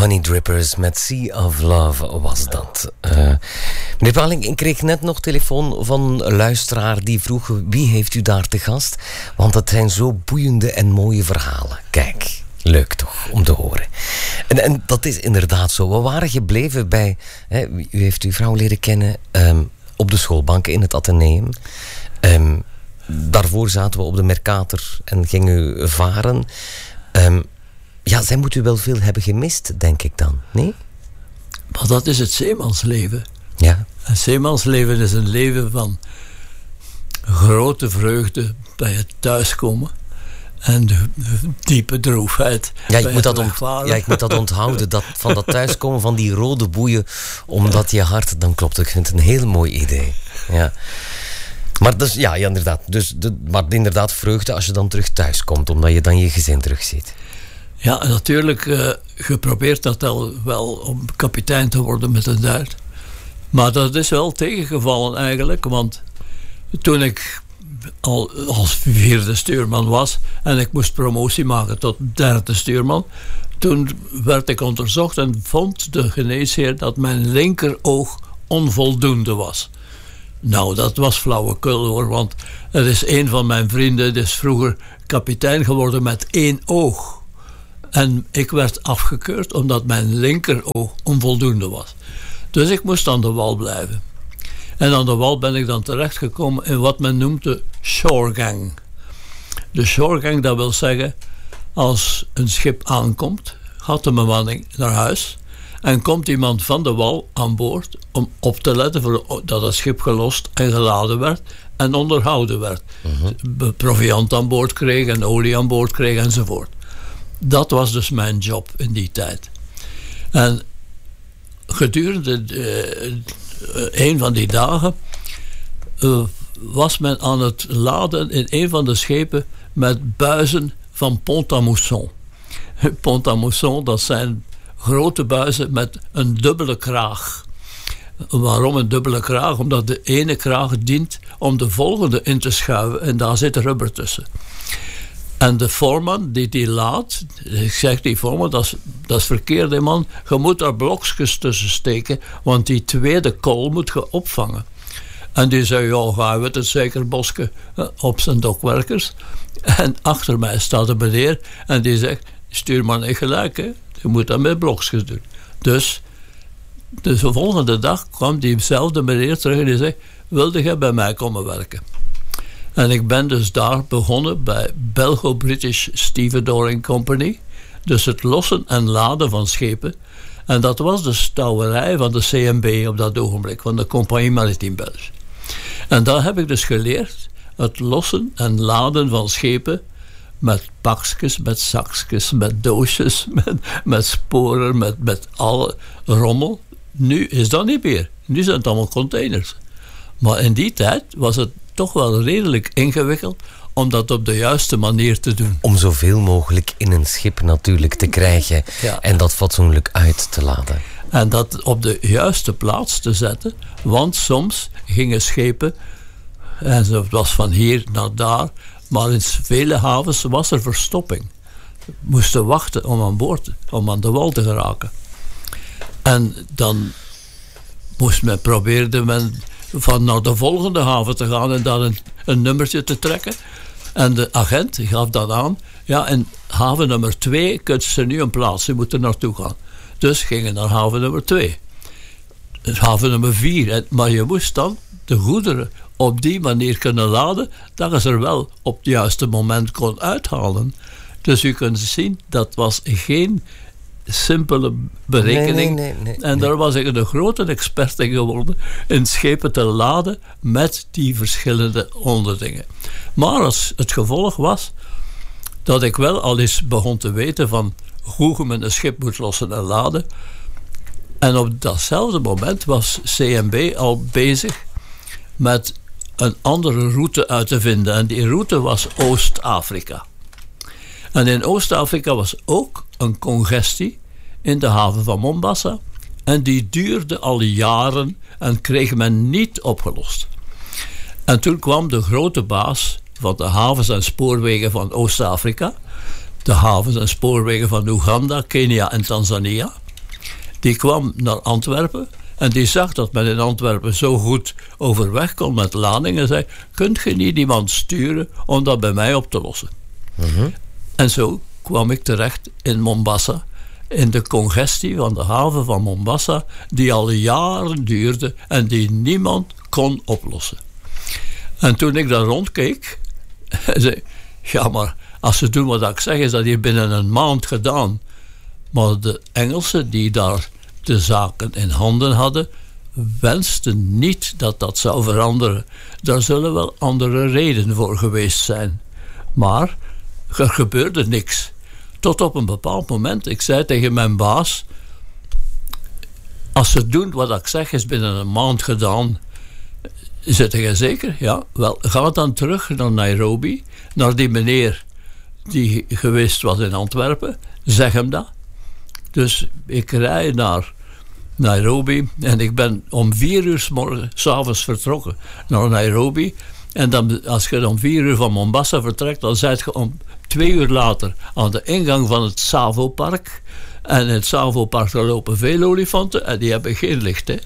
Honey Drippers met Sea of Love was dat. Meneer Paling, ik kreeg net nog telefoon van een luisteraar die vroeg: wie heeft u daar te gast? Want het zijn zo boeiende en mooie verhalen. Kijk, leuk toch om te horen. En dat is inderdaad zo. We waren gebleven bij, u heeft uw vrouw leren kennen op de schoolbanken in het Atheneum. Daarvoor zaten we op de Mercator en gingen u varen. Ja, zij moet u wel veel hebben gemist, denk ik dan, nee? Maar dat is het zeemansleven. Ja. Het zeemansleven is een leven van grote vreugde bij het thuiskomen en de diepe droefheid. Ja, ik moet dat onthouden, van dat thuiskomen van die rode boeien, omdat je hart dan klopt. Ik vind het een heel mooi idee. Ja. Maar dus, ja, inderdaad. Maar inderdaad vreugde als je dan terug thuis komt, omdat je dan je gezin terugziet. Ja, natuurlijk geprobeerd dat al wel om kapitein te worden met een duit. Maar dat is wel tegengevallen eigenlijk, want toen ik al als 4e stuurman was en ik moest promotie maken tot 3e stuurman, toen werd ik onderzocht en vond de geneesheer dat mijn linkeroog onvoldoende was. Nou, dat was flauwekul hoor, want er is een van mijn vrienden, die is vroeger kapitein geworden met 1 oog. En ik werd afgekeurd omdat mijn linkeroog onvoldoende was. Dus ik moest aan de wal blijven. En aan de wal ben ik dan terechtgekomen in wat men noemt de shoregang. De shoregang, dat wil zeggen, als een schip aankomt, gaat de bemanning naar huis en komt iemand van de wal aan boord om op te letten dat het schip gelost en geladen werd en onderhouden werd. Proviant aan boord kreeg en olie aan boord kreeg enzovoort. Dat was dus mijn job in die tijd. En gedurende een van die dagen was men aan het laden in een van de schepen met buizen van Pont-à-Mousson. Pont-à-Mousson, dat zijn grote buizen met een dubbele kraag. Waarom een dubbele kraag? Omdat de ene kraag dient om de volgende in te schuiven en daar zit rubber tussen. En de voorman die laat, ik zeg die voorman, dat is verkeerd, man. Je moet daar blokjes tussen steken, want die tweede kool moet je opvangen. En die zei, ja, ga je het zeker Boske op zijn dokwerkers. En achter mij staat een meneer en die zegt, stuur maar niet gelijk, hè. Je moet dat met blokjes doen. Dus de volgende dag kwam diezelfde meneer terug en die zei, wilde je bij mij komen werken? En ik ben dus daar begonnen bij Belgo-British Stevedore & Company. Dus het lossen en laden van schepen. En dat was de stouwerij van de CMB op dat ogenblik, van de Compagnie Maritime Belge. En daar heb ik dus geleerd het lossen en laden van schepen met pakjes, met zakjes, met doosjes, met sporen, met alle rommel. Nu is dat niet meer. Nu zijn het allemaal containers. Maar in die tijd was het toch wel redelijk ingewikkeld om dat op de juiste manier te doen. Om zoveel mogelijk in een schip natuurlijk te krijgen, ja, en dat fatsoenlijk uit te laden. En dat op de juiste plaats te zetten, want soms gingen schepen, en het was van hier naar daar, maar in vele havens was er verstopping. We moesten wachten om aan de wal te geraken. En dan probeerde men van naar de volgende haven te gaan en daar een nummertje te trekken. En de agent gaf dan aan, ja, in haven nummer 2 kunt ze nu een plaats, ze moeten naartoe gaan. Dus gingen naar haven nummer 2. Haven nummer 4. Maar je moest dan de goederen op die manier kunnen laden, dat je ze er wel op het juiste moment kon uithalen. Dus u kunt zien, dat was geen simpele berekening. Nee. En daar was ik een grote expert in geworden, in schepen te laden met die verschillende onderdingen. Maar het gevolg was dat ik wel al eens begon te weten van hoe men een schip moet lossen en laden. En op datzelfde moment was CMB al bezig met een andere route uit te vinden. En die route was Oost-Afrika. En in Oost-Afrika was ook een congestie in de haven van Mombasa. En die duurde al jaren en kreeg men niet opgelost. En toen kwam de grote baas van de havens en spoorwegen van Oost-Afrika, de havens en spoorwegen van Oeganda, Kenia en Tanzania. die kwam naar Antwerpen en die zag dat men in Antwerpen zo goed overweg kon met ladingen en zei, kunt je niet iemand sturen om dat bij mij op te lossen? En zo kwam ik terecht in Mombasa, in de congestie van de haven van Mombasa, die al jaren duurde en die niemand kon oplossen. En toen ik daar rondkeek, zei ja, maar als ze doen wat ik zeg, is dat hier binnen een maand gedaan. Maar de Engelsen die daar de zaken in handen hadden, wensten niet dat dat zou veranderen. Daar zullen wel andere redenen voor geweest zijn. Maar er gebeurde niks. Tot op een bepaald moment, ik zei tegen mijn baas, als ze doen wat ik zeg, is binnen een maand gedaan. Zit je zeker? Ja, wel, ga dan terug naar Nairobi, naar die meneer die geweest was in Antwerpen. Zeg hem dat. Dus ik rij naar Nairobi en ik ben om 4 uur 's avonds vertrokken naar Nairobi. En dan, als je om 4 uur van Mombasa vertrekt, dan zit je om 2 uur later aan de ingang van het Tsavo-park. En in het Tsavo-park lopen veel olifanten en die hebben geen licht. Hè.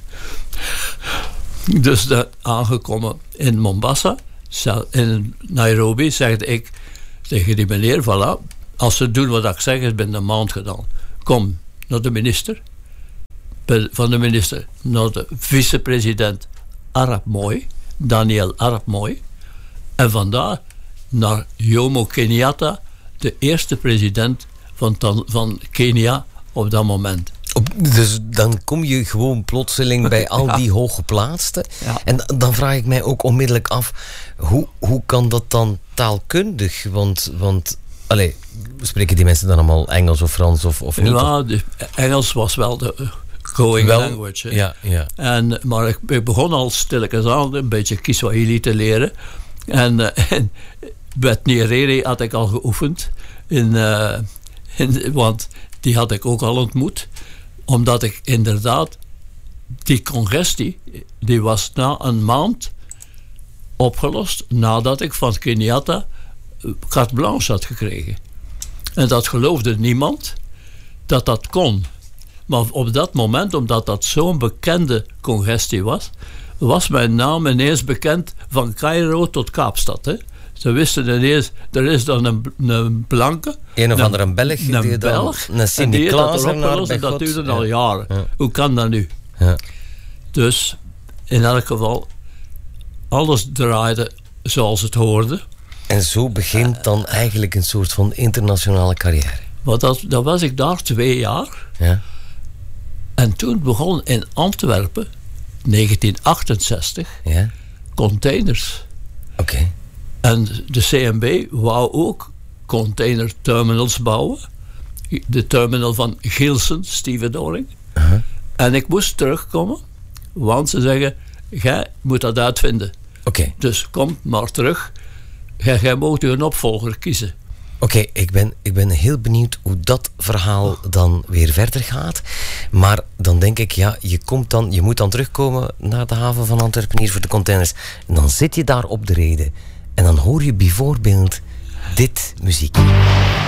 Dus aangekomen in Mombasa, in Nairobi, zegde ik tegen die meneer, voilà, als ze doen wat ik zeg, is binnen een maand gedaan. Kom naar de minister, van de minister naar de vicepresident Arap Moi, Daniel Arap Moi, en vandaar naar Jomo Kenyatta, de eerste president van Kenia op dat moment. Dus dan kom je gewoon plotseling bij al die hooggeplaatsten. Ja. En dan vraag ik mij ook onmiddellijk af, hoe kan dat dan taalkundig? Want allee, spreken die mensen dan allemaal Engels of Frans of niet? Ja, Engels was wel de going language. Ja. Maar ik begon al stilletjes aan een beetje Kiswahili te leren. En met Nyerere had ik al geoefend. Want die had ik ook al ontmoet. Omdat ik inderdaad, die congestie, die was na een maand opgelost, nadat ik van Kenyatta carte blanche had gekregen. En dat geloofde niemand dat dat kon. Maar op dat moment, omdat dat zo'n bekende congestie was mijn naam ineens bekend van Cairo tot Kaapstad. Hè. Ze wisten ineens, er is dan een blanke. Een of andere Belg. Een Belg. Een Sint-Niklaas. Dat duurde al jaren. Ja. Hoe kan dat nu? Ja. Dus in elk geval, alles draaide zoals het hoorde. En zo begint dan eigenlijk een soort van internationale carrière. Dat was ik daar 2 jaar. Ja. En toen begon in Antwerpen, 1968, containers. Oké. En de CMB wou ook containerterminals bouwen. De terminal van Gilsen, Steven Doring. En ik moest terugkomen, want ze zeggen, jij moet dat uitvinden. Oké. Dus kom maar terug. Jij moet een opvolger kiezen. Oké, ik ben heel benieuwd hoe dat verhaal dan weer verder gaat. Maar dan denk ik, ja, je moet dan terugkomen naar de haven van Antwerpen hier voor de containers. En dan zit je daar op de reden. En dan hoor je bijvoorbeeld dit muziek.